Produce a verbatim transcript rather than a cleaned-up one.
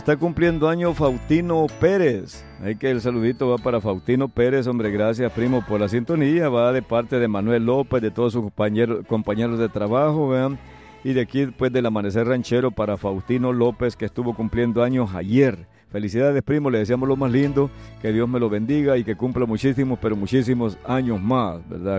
Está cumpliendo año Faustino Pérez. Hay que el saludito va para Faustino Pérez, hombre, gracias primo por la sintonía, va de parte de Manuel López, de todos sus compañeros, compañeros de trabajo, vean, y de aquí pues del Amanecer Ranchero para Faustino López que estuvo cumpliendo años ayer. Felicidades primo, le deseamos lo más lindo, que Dios me lo bendiga y que cumpla muchísimos, pero muchísimos años más, ¿verdad?